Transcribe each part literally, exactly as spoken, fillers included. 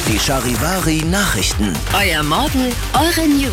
Die Charivari Nachrichten. Euer Morgen, eure News.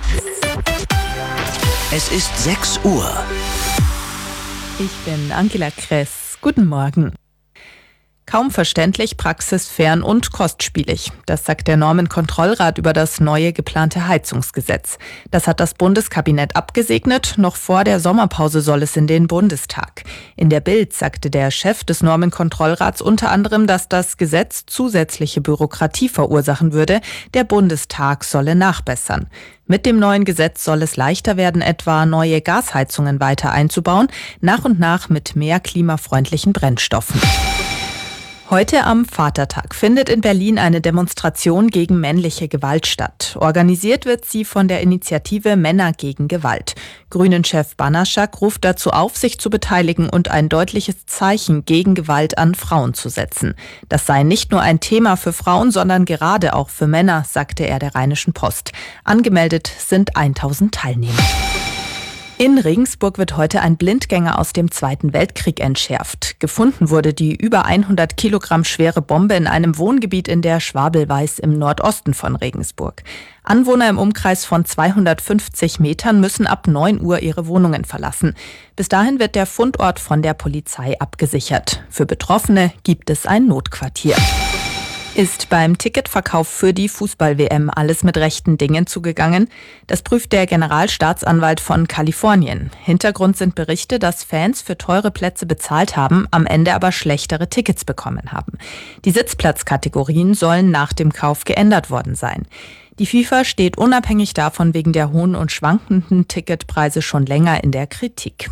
Es ist sechs Uhr. Ich bin Angela Kress. Guten Morgen. Kaum verständlich, praxisfern und kostspielig. Das sagt der Normenkontrollrat über das neue geplante Heizungsgesetz. Das hat das Bundeskabinett abgesegnet. Noch vor der Sommerpause soll es in den Bundestag. In der Bild sagte der Chef des Normenkontrollrats unter anderem, dass das Gesetz zusätzliche Bürokratie verursachen würde. Der Bundestag solle nachbessern. Mit dem neuen Gesetz soll es leichter werden, etwa neue Gasheizungen weiter einzubauen, nach und nach mit mehr klimafreundlichen Brennstoffen. Heute am Vatertag findet in Berlin eine Demonstration gegen männliche Gewalt statt. Organisiert wird sie von der Initiative Männer gegen Gewalt. Grünen-Chef Banaschak ruft dazu auf, sich zu beteiligen und ein deutliches Zeichen gegen Gewalt an Frauen zu setzen. Das sei nicht nur ein Thema für Frauen, sondern gerade auch für Männer, sagte er der Rheinischen Post. Angemeldet sind tausend Teilnehmer. In Regensburg wird heute ein Blindgänger aus dem Zweiten Weltkrieg entschärft. Gefunden wurde die über hundert Kilogramm schwere Bombe in einem Wohngebiet in der Schwabelweiß im Nordosten von Regensburg. Anwohner im Umkreis von zweihundertfünfzig Metern müssen ab neun Uhr ihre Wohnungen verlassen. Bis dahin wird der Fundort von der Polizei abgesichert. Für Betroffene gibt es ein Notquartier. Ist beim Ticketverkauf für die Fußball-W M alles mit rechten Dingen zugegangen? Das prüft der Generalstaatsanwalt von Kalifornien. Hintergrund sind Berichte, dass Fans für teure Plätze bezahlt haben, am Ende aber schlechtere Tickets bekommen haben. Die Sitzplatzkategorien sollen nach dem Kauf geändert worden sein. Die FIFA steht unabhängig davon wegen der hohen und schwankenden Ticketpreise schon länger in der Kritik.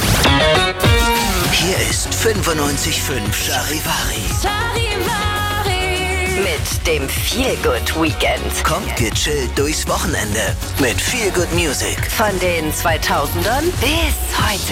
Hier ist fünfundneunzig Komma fünf Charivari. Mit dem Feel-Good Weekend. Kommt gechillt durchs Wochenende mit Feel Good Music. Von den zweitausendern bis heute.